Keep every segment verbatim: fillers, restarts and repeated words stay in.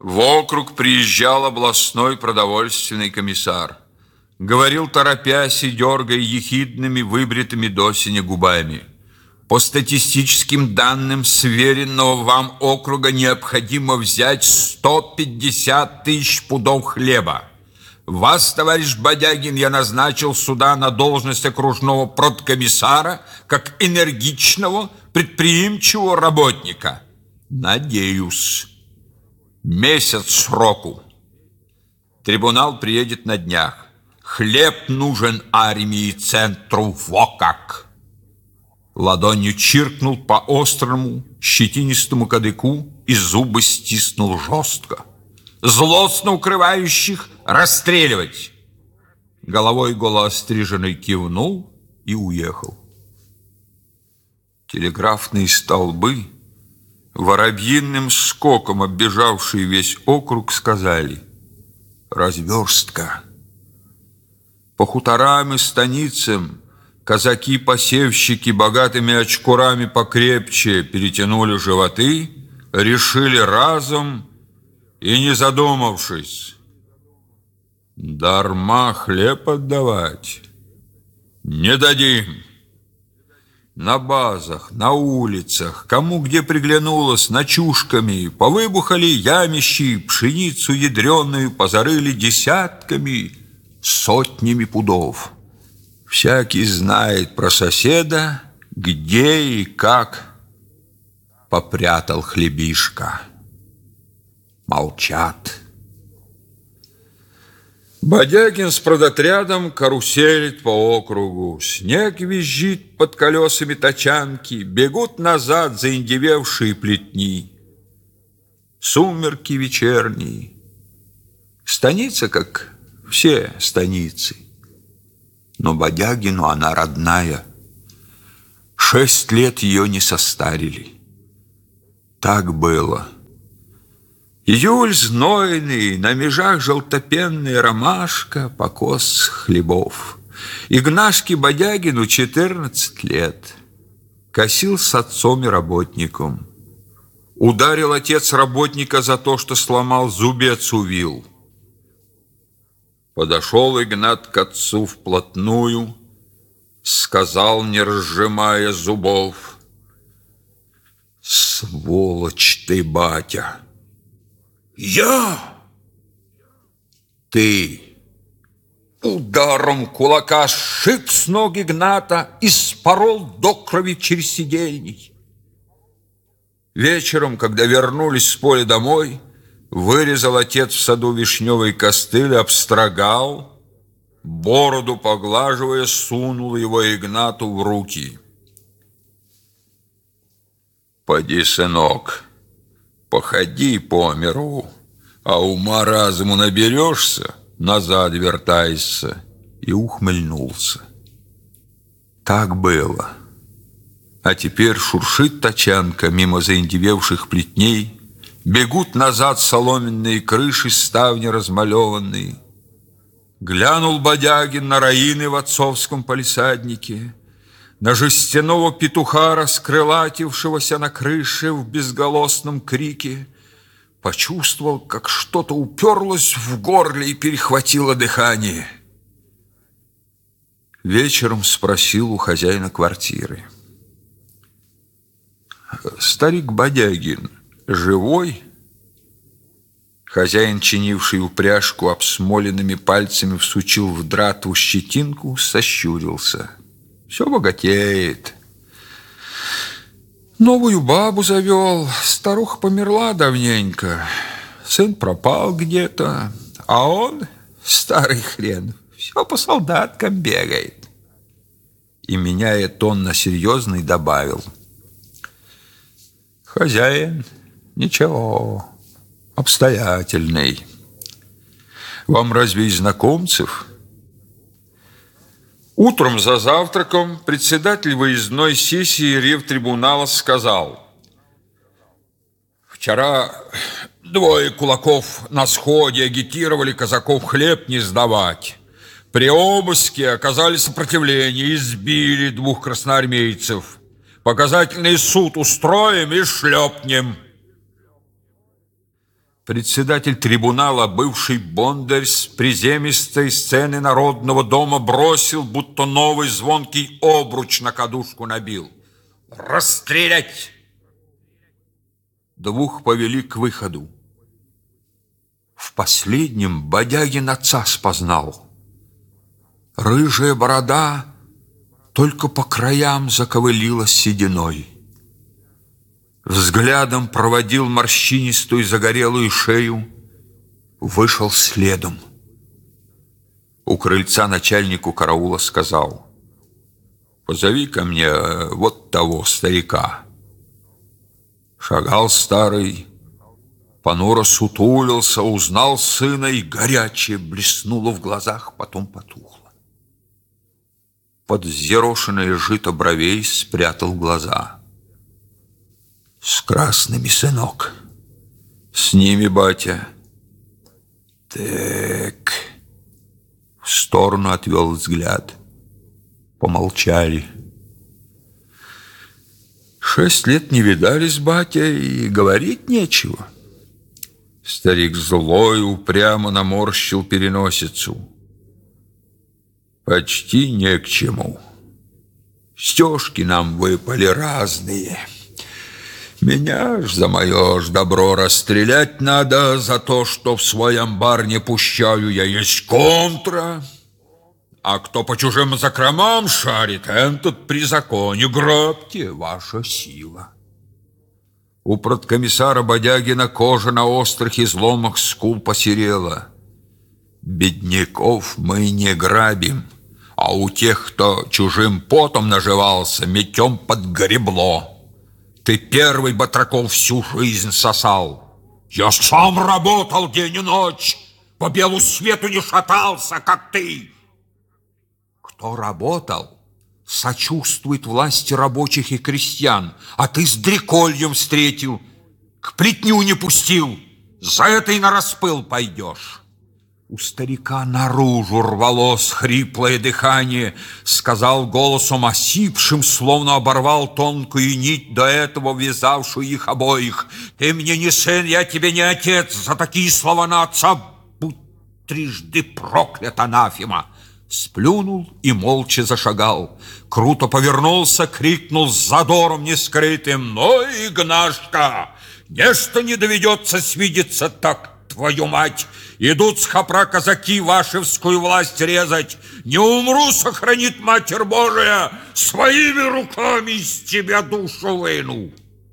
В округ приезжал областной продовольственный комиссар. Говорил, торопясь и дергая ехидными, выбритыми до синя губами: по статистическим данным сверенного вам округа необходимо взять сто пятьдесят тысяч пудов хлеба. Вас, товарищ Бодягин, я назначил сюда на должность окружного продкомиссара как энергичного, предприимчивого работника. Надеюсь. Месяц сроку. Трибунал приедет на днях. Хлеб нужен армии центру, во как! Ладонью чиркнул по острому, щетинистому кадыку и зубы стиснул жестко. Злостно укрывающих расстреливать. Головой голоостриженный кивнул и уехал. Телеграфные столбы, воробьиным скоком оббежавшие весь округ, сказали: разверстка. По хуторам и станицам казаки-посевщики богатыми очкурами покрепче перетянули животы, решили разом и не задумавшись: дарма хлеб отдавать не дадим. На базах, на улицах, кому где приглянулось, ночушками повыбухали ямищи, пшеницу ядреную позарыли десятками, сотнями пудов. Всякий знает про соседа, где и как попрятал хлебишка. Молчат. Бодягин с продотрядом каруселит по округу. Снег визжит под колесами тачанки, бегут назад заиндевевшие плетни. Сумерки вечерние. Станица, как все станицы, но Бодягину она родная. Шесть лет ее не состарили. Так было. Июль знойный, на межах желтопенная ромашка, покос хлебов. Игнашке Бодягину четырнадцать лет. Косил с отцом и работником. Ударил отец работника за то, что сломал зубец у вил. Подошел Игнат к отцу вплотную, сказал, не разжимая зубов: сволочь ты, батя! Я? Ты. Ударом кулака сшиб с ног Игната и спорол до крови через сидельник. Вечером, когда вернулись с поля домой, вырезал отец в саду вишневый костыль, обстрогал, бороду поглаживая, сунул его Игнату в руки. Поди, сынок, походи по миру, а ума разуму наберешься, назад вертайся. И ухмыльнулся. Так было. А теперь шуршит тачанка мимо заиндевевших плетней, бегут назад соломенные крыши, ставни размалеванные. Глянул Бодягин на раины в отцовском палисаднике, на жестяного петуха, раскрылатившегося на крыше в безголосном крике, почувствовал, как что-то уперлось в горле и перехватило дыхание. Вечером спросил у хозяина квартиры: старик Бодягин живой? Хозяин, чинивший упряжку, обсмоленными пальцами всучил в дратву щетинку, сощурился. Все богатеет. Новую бабу завел, старуха померла давненько, сын пропал где-то, а он, старый хрен, все по солдаткам бегает. И, меняя тон на серьезный, добавил: хозяин ничего, обстоятельный. Вам разве из знакомцев? Утром за завтраком председатель выездной сессии ревтрибунала сказал: вчера двое кулаков на сходе агитировали казаков хлеб не сдавать. При обыске оказали сопротивление, избили двух красноармейцев. Показательный суд устроим и шлепнем. Председатель трибунала, бывший бондарь с приземистой сцены Народного дома, бросил, будто новый звонкий обруч на кадушку набил. «Расстрелять!» Двух повели к выходу. В последнем Бодягин отца спознал. Рыжая борода только по краям заковылилась сединой. Взглядом проводил морщинистую загорелую шею, вышел следом. У крыльца начальнику караула сказал: «Позови ко мне вот того старика». Шагал старый, понуро сутулился, узнал сына, и горячее блеснуло в глазах, потом потухло. Под взъерошенное жито бровей спрятал глаза. «С красными, сынок?» «С ними, батя». «Так...» В сторону отвел взгляд. Помолчали. «Шесть лет не видались, батя, и говорить нечего». Старик злой упрямо наморщил переносицу. «Почти не к чему. Стежки нам выпали разные. Меня ж за мое ж добро расстрелять надо, за то, что в свой амбар не пущаю, я есть контра. А кто по чужим закромам шарит, этот при законе, гробьте, ваша сила». У продкомиссара Бодягина кожа на острых изломах скул посерела. «Бедняков мы не грабим, а у тех, кто чужим потом наживался, метем под гребло. Ты первый, Батраков, всю жизнь сосал. Я сам работал день и ночь, по белу свету не шатался, как ты». Кто работал, сочувствует власти рабочих и крестьян, а ты с дрекольем встретил, к плетню не пустил, за это и на распыл пойдешь. У старика наружу рвалось хриплое дыхание, сказал голосом осипшим, словно оборвал тонкую нить, до этого вязавшую их обоих: «Ты мне не сын, я тебе не отец, за такие слова на отца будь трижды проклят, анафема». Сплюнул и молча зашагал. Круто повернулся, крикнул с задором нескрытым: «Ну, Игнашка, нечто не доведется свидеться так, твою мать! Идут с Хопра казаки вашевскую власть резать. Не умру, сохранит Матерь Божия, своими руками из тебя душу выну».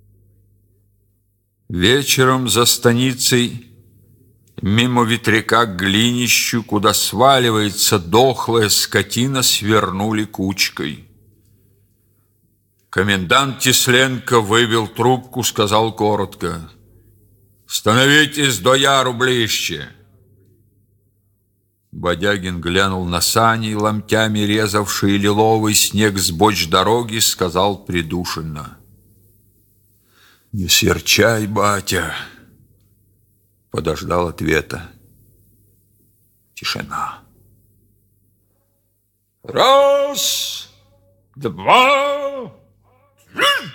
Вечером за станицей, мимо ветряка к глинищу, куда сваливается дохлая скотина, свернули кучкой. Комендант Тесленко вывел трубку, сказал коротко: «Становитесь до яру ближе». Бодягин глянул на сани, ломтями резавшие лиловый снег с боч дороги, сказал придушенно: «Не серчай, батя». Подождал ответа. Тишина. «Раз, два, три!»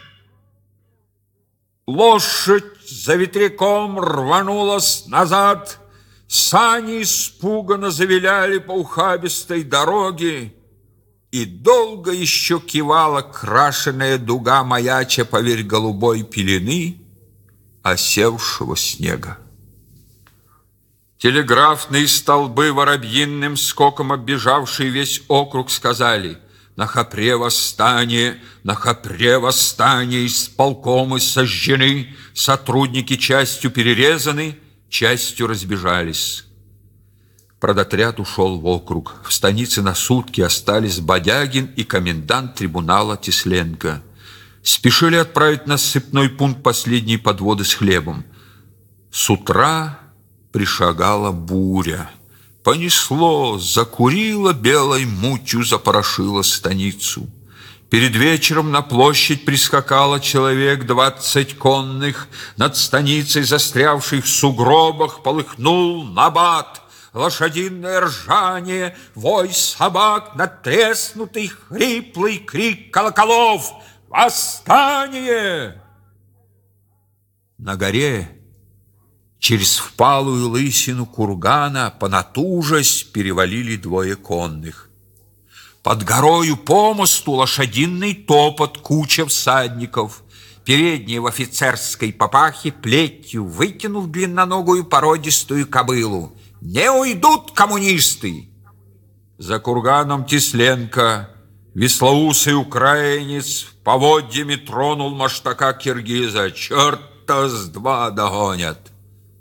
Лошадь за ветряком рванулась назад. Сани испуганно завиляли по ухабистой дороге, и долго еще кивала крашеная дуга, маяча поверх голубой пелены осевшего снега. Телеграфные столбы воробьиным скоком оббежавшие весь округ сказали: «На Хопре восстание, на Хопре восстание, исполкомы сожжены, сотрудники частью перерезаны, частью разбежались». Продотряд ушел в округ. В станице на сутки остались Бодягин и комендант трибунала Тесленко. Спешили отправить на сыпной пункт последние подводы с хлебом. С утра пришагала буря. Понесло, закурило белой мутью, запорошило станицу. Перед вечером на площадь прискакало человек двадцать конных. Над станицей, застрявшей в сугробах, полыхнул набат. Лошадиное ржание, вой собак, надтреснутый хриплый крик колоколов: «Восстание!» На горе Через впалую лысину кургана, понатужась, перевалили двое конных. Под горою по мосту лошадиный топот, куча всадников. Передние в офицерской папахе плетью выкинув длинноногую породистую кобылу. Не уйдут коммунисты! За курганом Тесленко, веслоусый украинец, поводьями тронул маштака киргиза. Черта с два догонят!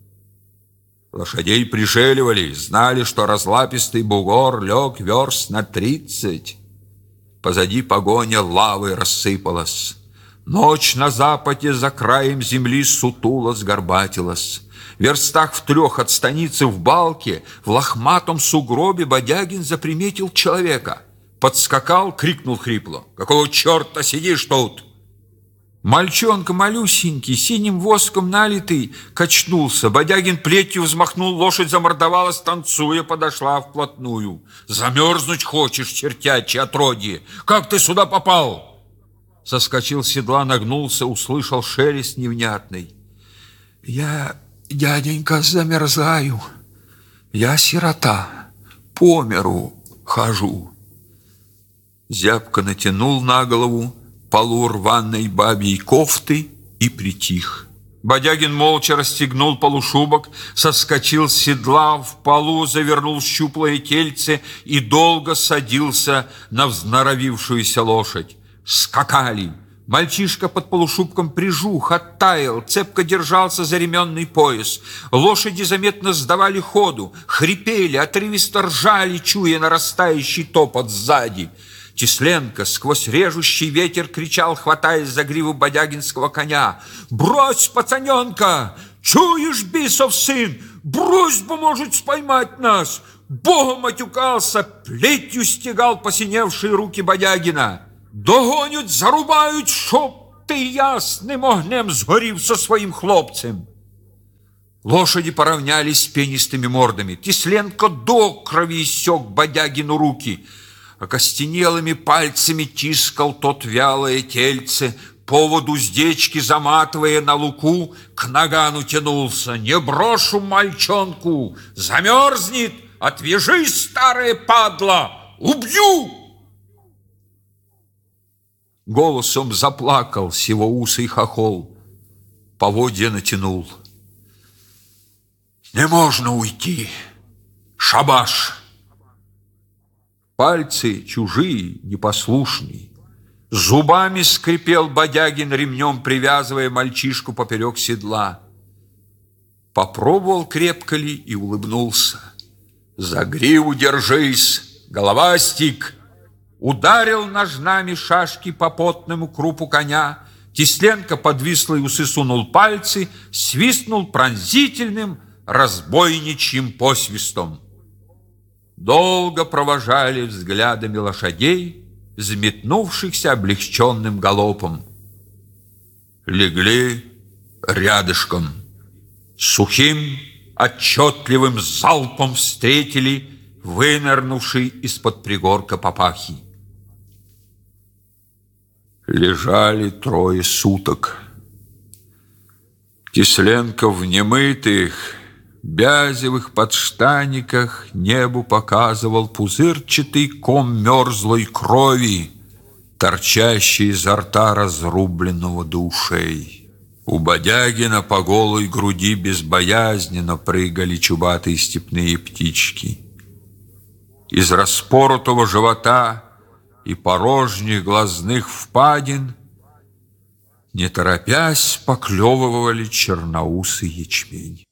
Лошадей пришеливали, знали, что разлапистый бугор лег верст на тридцать. Позади погоня лавой рассыпалась. Ночь на западе за краем земли сутулась, горбатилась. В верстах в трех от станицы в Балке в лохматом сугробе Бодягин заприметил человека. Подскакал, крикнул хрипло: «Какого черта сидишь тут?» Мальчонка малюсенький, синим воском налитый, качнулся. Бодягин плетью взмахнул, лошадь замордовалась, танцуя, подошла вплотную. «Замерзнуть хочешь, чертячье отродье? Как ты сюда попал?» Соскочил с седла, нагнулся, услышал шелест невнятный. «Я, дяденька, замерзаю. Я сирота, по миру хожу». Зябко натянул на голову полу рваной бабьей кофты и притих. Бодягин молча расстегнул полушубок, соскочил с седла, в полу завернул щуплое тельце и долго садился на взноровившуюся лошадь. Скакали. Мальчишка под полушубком прижух, оттаял, цепко держался за ременный пояс. Лошади заметно сдавали ходу, хрипели, отрывисто ржали, чуя нарастающий топот сзади. Тесленко сквозь режущий ветер кричал, хватаясь за гриву бодягинского коня: «Брось, пацаненка! Чуешь, бисов сын? Брось, бы может споймать нас!» Богом матюкался, плетью стегал посиневшие руки Бодягина. «Догонять, зарубають, щоб ти ясним огнем сгорів со своим хлопцем!» Лошади поравнялись с пенистыми мордами. Тесленко до крови иссек Бодягину руки. Окостенелыми пальцами тискал тот вялое тельце, повод уздечки заматывая на луку, к нагану тянулся. «Не брошу мальчонку! Замерзнет! Отвяжись, старая падла! Убью!» Голосом заплакал сивоусый хохол, поводья натянул. «Не можно уйти! Шабаш!» Пальцы чужие, непослушные. Зубами скрипел Бодягин, ремнем привязывая мальчишку поперек седла. Попробовал, крепко ли, и улыбнулся. «За гриву держись, головастик!» Ударил ножнами шашки по потному крупу коня. Тесленко под вислые усы сунул пальцы, свистнул пронзительным разбойничьим посвистом. Долго провожали взглядами лошадей, взметнувшихся облегченным галопом. Легли рядышком. Сухим, отчетливым залпом встретили вынырнувший из-под пригорка папахи. Лежали трое суток. Тесленко в немытых, бязевых подштаниках небу показывал пузырчатый ком мерзлой крови, торчащий изо рта разрубленного до ушей. У Бодягина по голой груди безбоязненно прыгали чубатые степные птички. Из распоротого живота и порожних глазных впадин, не торопясь, поклевывали черноусый ячмень.